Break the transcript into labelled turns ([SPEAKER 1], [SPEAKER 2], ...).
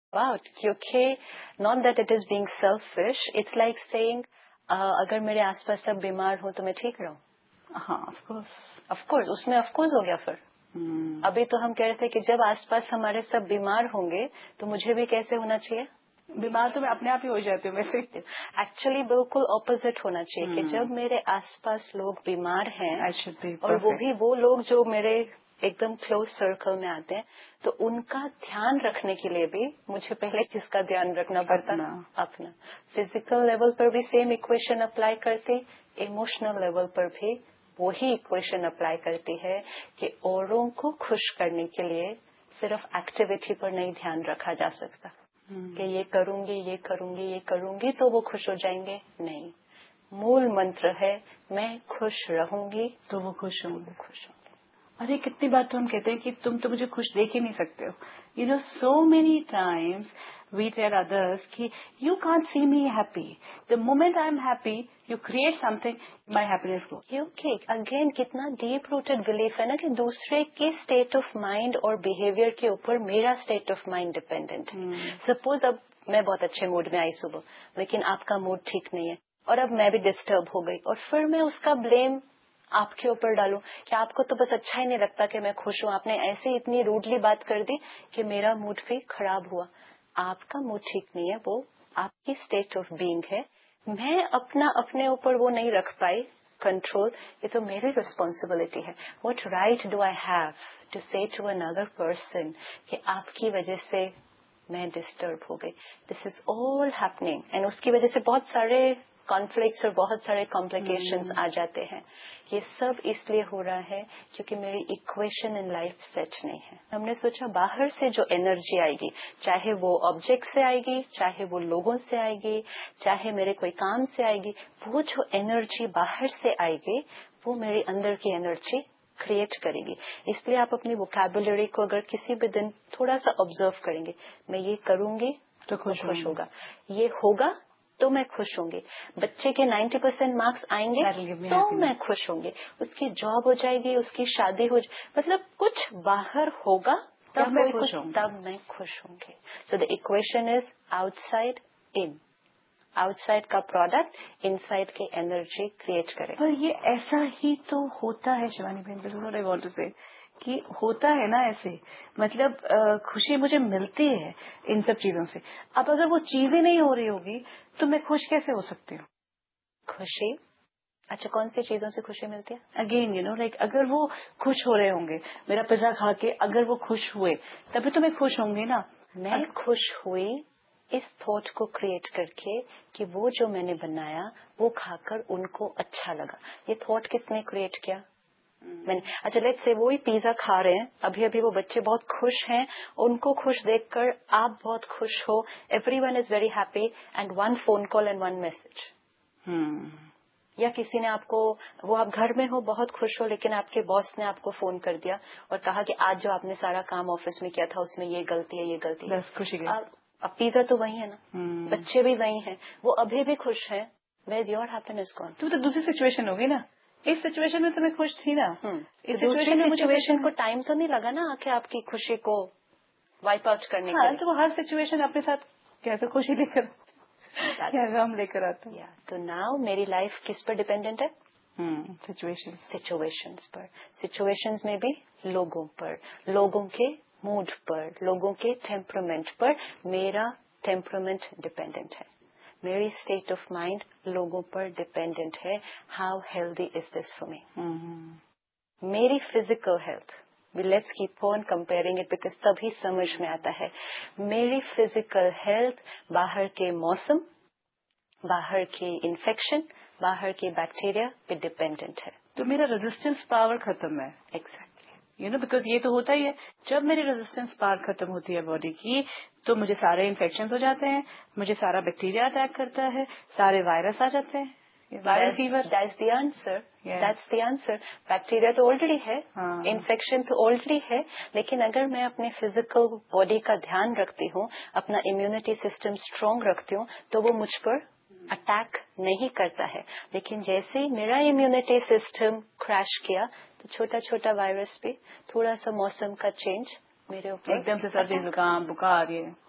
[SPEAKER 1] about, क्योंकि not that it is being selfish, it's like saying अगर मेरे आसपास सब बीमार हो तो मैं ठीक रहूं.
[SPEAKER 2] हाँ, of course
[SPEAKER 1] उसमें of course हो गया फिर. अभी तो हम कह रहे थे कि जब आसपास हमारे सब बीमार होंगे तो मुझे भी कैसे होना चाहिए.
[SPEAKER 2] बीमार तो मैं अपने आप ही हो जाती हूँ वैसे.
[SPEAKER 1] एक्चुअली बिल्कुल ऑपोजिट होना चाहिए कि जब मेरे आसपास लोग बीमार हैं और वो भी वो लोग जो मेरे एकदम क्लोज सर्कल में आते हैं तो उनका ध्यान रखने के लिए भी मुझे पहले किसका ध्यान रखना पड़ता. अपना. फिजिकल लेवल पर भी सेम इक्वेशन अप्लाई करती, इमोशनल लेवल पर भी वही इक्वेशन अप्लाई करती है कि औरों को खुश करने के लिए सिर्फ एक्टिविटी पर नहीं ध्यान रखा जा सकता कि ये करूंगी तो वो खुश हो जाएंगे. नहीं, मूल मंत्र है मैं खुश रहूंगी
[SPEAKER 2] तो वो खुश होंगे. अरे कितनी बार तो हम कहते हैं कि तुम तो मुझे खुश देख ही नहीं सकते हो. You know so many times we tell others कि you can't see me happy. The moment I am happy you create something, my happiness गो.
[SPEAKER 1] क्योंकि अगेन कितना डीप रूटेड बिलीफ है ना कि दूसरे के स्टेट ऑफ माइंड और बिहेवियर के ऊपर मेरा स्टेट ऑफ माइंड डिपेंडेंट है. सपोज अब मैं बहुत अच्छे मूड में आई सुबह, लेकिन आपका मूड ठीक नहीं है और अब मैं भी डिस्टर्ब हो गई और फिर मैं उसका ब्लेम आपके ऊपर डालूं कि आपको तो बस अच्छा ही नहीं लगता कि मैं खुश हूं, आपने ऐसे इतनी रूडली बात कर दी कि मेरा मूड भी खराब हुआ. आपका मूड ठीक नहीं है, वो आपकी स्टेट ऑफ बीइंग है. मैं अपने ऊपर वो नहीं रख पाई कंट्रोल, ये तो मेरी रिस्पॉन्सिबिलिटी है. What right do I have to से टू अनदर पर्सन कि आपकी वजह से मैं डिस्टर्ब हो गई. This is all happening and उसकी वजह से बहुत सारे कॉन्फ्लिक्ट्स और बहुत सारे कॉम्प्लिकेशंस आ जाते हैं. ये सब इसलिए हो रहा है क्योंकि मेरी इक्वेशन इन लाइफ सेट नहीं है. हमने सोचा बाहर से जो एनर्जी आएगी, चाहे वो ऑब्जेक्ट से आएगी, चाहे वो लोगों से आएगी, चाहे मेरे कोई काम से आएगी, वो जो एनर्जी बाहर से आएगी वो मेरी अंदर की एनर्जी क्रिएट करेगी. इसलिए आप अपनी वोकैबुलरी को अगर किसी भी दिन थोड़ा सा ऑब्जर्व करेंगे, मैं ये करूंगी तो खुश होगा, ये होगा तो मैं खुश होंगी, बच्चे के 90% मार्क्स आएंगे तो मैं खुश होंगी, उसकी जॉब हो जाएगी, उसकी शादी हो मतलब कुछ बाहर होगा तब मैं खुश होंगी. So the equation is outside in. Outside का प्रोडक्ट इनसाइड की एनर्जी क्रिएट करे.
[SPEAKER 2] पर ये ऐसा ही तो होता है शिवानी बहन, this is what I want to से कि होता है ना ऐसे. मतलब खुशी मुझे मिलती है इन सब चीजों से. अब अगर वो चीजें नहीं हो रही होगी तो मैं खुश कैसे हो सकती हूँ?
[SPEAKER 1] खुशी अच्छा कौन सी चीजों से खुशी मिलती है?
[SPEAKER 2] अगेन यू नो लाइक अगर वो खुश हो रहे होंगे, मेरा पिज्जा खा के अगर वो खुश हुए तभी तो मैं खुश होंगी ना.
[SPEAKER 1] मैं खुश हुई इस थॉट को क्रिएट करके कि वो जो मैंने बनाया वो खाकर उनको अच्छा लगा. ये थॉट किसने क्रिएट किया? मैंने. अच्छा लेट्स से वो ही पिज्जा खा रहे हैं, अभी वो बच्चे बहुत खुश हैं, उनको खुश देखकर आप बहुत खुश हो, everyone is very happy and one phone call and one message. या किसी ने आपको, वो आप घर में हो बहुत खुश हो लेकिन आपके बॉस ने आपको फोन कर दिया और कहा कि आज जो आपने सारा काम ऑफिस में किया था उसमें ये गलती है, ये गलती है.
[SPEAKER 2] बस खुशी.
[SPEAKER 1] अब पिज्जा तो वही है ना, बच्चे भी वही हैं, वो अभी भी खुश हैं. Where is your happiness gone?
[SPEAKER 2] तो दूसरी सिचुएशन होगी ना. इस सिचुएशन में तो मैं खुश थी ना.
[SPEAKER 1] इस सिचुएशन को टाइम तो नहीं लगा ना आके आपकी खुशी को वाइप आउट करने के लिए.
[SPEAKER 2] तो वो हर सिचुएशन अपने साथ कैसे खुशी लेकर क्या गम लेकर आता है.
[SPEAKER 1] तो नाउ मेरी लाइफ किस पर डिपेंडेंट है?
[SPEAKER 2] सिचुएशंस
[SPEAKER 1] पर. सिचुएशंस में भी लोगों पर, लोगों के मूड पर, लोगों के टेम्परामेंट पर. मेरा टेम्परामेंट डिपेंडेंट है, मेरी स्टेट ऑफ माइंड लोगों पर डिपेंडेंट है. How healthy is this for me? मेरी physical health, let's keep on comparing it because तभी समझ में आता है. मेरी फिजिकल हेल्थ बाहर के मौसम, बाहर की इन्फेक्शन, बाहर की बैक्टीरिया पे डिपेंडेंट है.
[SPEAKER 2] तो मेरा रेजिस्टेंस पावर खत्म है.
[SPEAKER 1] एग्जैक्टली.
[SPEAKER 2] यू नो बिकॉज ये तो होता ही है, जब मेरी रेजिस्टेंस पावर खत्म होती है बॉडी की तो मुझे सारे इन्फेक्शन हो जाते हैं, मुझे सारा बैक्टीरिया अटैक करता है, सारे वायरस आ जाते हैं, viral fever.
[SPEAKER 1] That's the answer. That's the answer. Bacteria तो ऑलरेडी है, इन्फेक्शन तो ऑलरेडी है, लेकिन अगर मैं अपने फिजिकल बॉडी का ध्यान रखती हूँ, अपना इम्यूनिटी सिस्टम स्ट्रांग रखती हूँ तो वो मुझ पर अटैक नहीं करता है. लेकिन जैसे ही मेरा इम्यूनिटी सिस्टम क्रैश किया तो छोटा वायरस भी, थोड़ा सा मौसम का चेंज मेरे ऊपर
[SPEAKER 2] एकदम से सर्दी जुकाम बुखार, ये